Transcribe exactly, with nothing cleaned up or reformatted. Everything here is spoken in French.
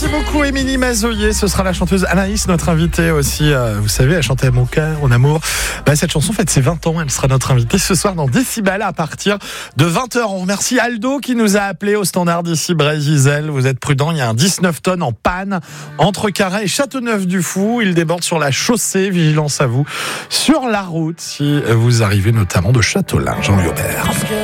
Merci beaucoup Émilie Mazoyer. Ce sera la chanteuse Anaïs, notre invitée aussi. Euh, vous savez, elle chantait à mon cœur, mon amour. Bah, cette chanson fête ses vingt ans. Elle sera notre invitée ce soir dans Décibel à partir de vingt heures. On remercie Aldo qui nous a appelé au standard d'ici Bray-Gisèle. Vous êtes prudents, il y a un dix-neuf tonnes en panne entre Carhaix et Châteauneuf-du-Fou. Il déborde sur la chaussée. Vigilance à vous sur la route si vous arrivez notamment de Châteaulin. Jean Liobert.